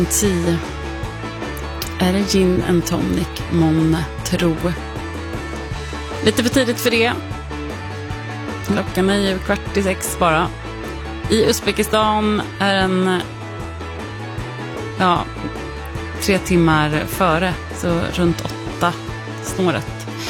10. Är det gin and tonic, månne tro? Lite för tidigt för det. Klockan är ju 5:45 bara. I Uzbekistan är den 3 timmar före, så runt 8 snåret.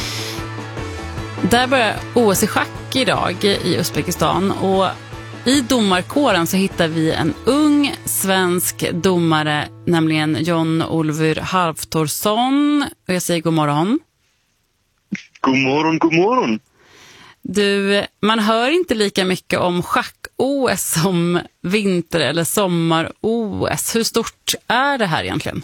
Där börjar OS i schack idag i Uzbekistan, och i domarkåren så hittar vi en ung svensk domare, nämligen Jon-Olfur Halftorsson. Och jag säger god morgon. God morgon, god morgon. Du, man hör inte lika mycket om schack-OS som vinter- eller sommar-OS. Hur stort är det här egentligen?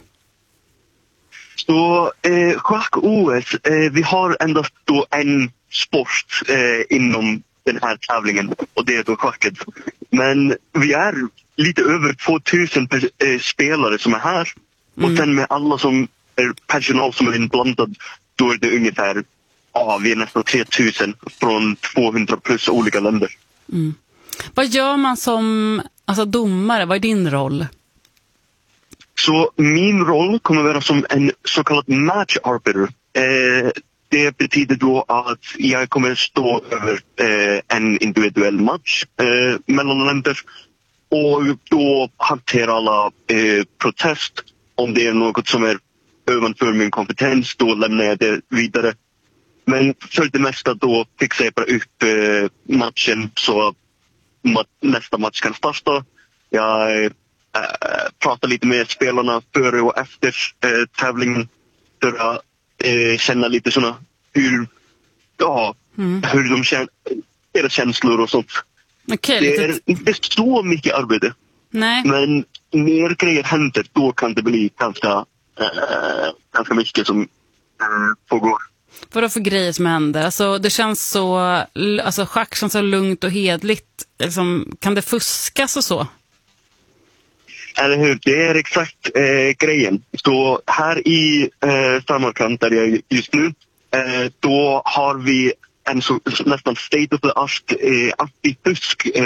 Så schack-OS, vi har endast då en sport inom den här tävlingen, och det är då schacket. Men vi är lite över 2000 spelare som är här. Och sen med alla som är personal som är inblandad, då är det ungefär, vi är nästan 3000 från 200 plus olika länder. Vad gör man som domare? Vad är din roll? Så min roll kommer vara som en så kallad match arbiter. Det betyder då att jag kommer stå över en individuell match mellan länder, och då hantera alla protest. Om det är något som är ovanför min kompetens, då lämnar jag det vidare. Men för det mesta då fixar jag bara upp matchen så att nästa match kan starta. Jag pratar lite med spelarna före och efter tävlingen för att känna lite såna hur de känner, deras känslor och sånt. Okay, det är inte så mycket arbete. Nej. Men när grejer händer, då kan det bli ganska mycket som pågår. Vad är det för grejer som händer? Alltså, det känns så, schack känns så lugnt och hedligt. Kan det fuskas och så? Eller hur? Det är exakt grejen. Så här i Samarkand där jag är just nu, då har vi en så nästan state of the art antifusk